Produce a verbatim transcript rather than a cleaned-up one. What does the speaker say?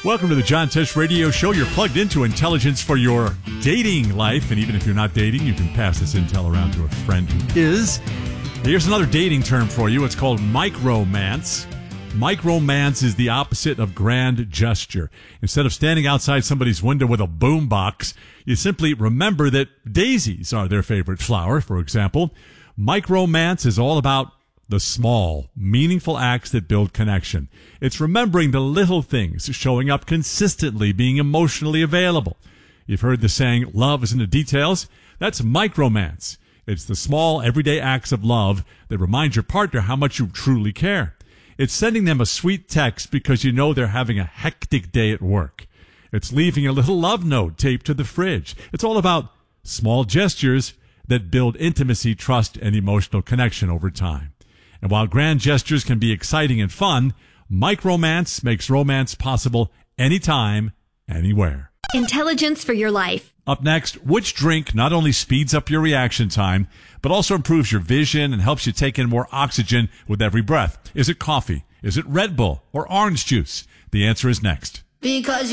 Welcome to the John Tesh Radio Show. You're plugged into intelligence for your dating life. And even if you're not dating, you can pass this intel around to a friend who is. Here's another dating term for you. It's called micromance. Micromance is the opposite of grand gesture. Instead of standing outside somebody's window with a boombox, you simply remember that daisies are their favorite flower, for example. Micromance is all about the small, meaningful acts that build connection. It's remembering the little things, showing up consistently, being emotionally available. You've heard the saying, love is in the details. That's micromance. It's the small, everyday acts of love that remind your partner how much you truly care. It's sending them a sweet text because you know they're having a hectic day at work. It's leaving a little love note taped to the fridge. It's all about small gestures that build intimacy, trust, and emotional connection over time. And while grand gestures can be exciting and fun, micromance makes romance possible anytime, anywhere. Intelligence for your life. Up next, which drink not only speeds up your reaction time, but also improves your vision and helps you take in more oxygen with every breath? Is it coffee? Is it Red Bull or orange juice? The answer is next. Because